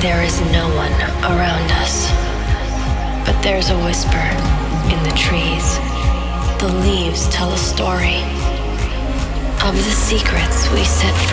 There is no one around us, but there's a whisper in the trees. The leaves tell a story of the secrets we set free.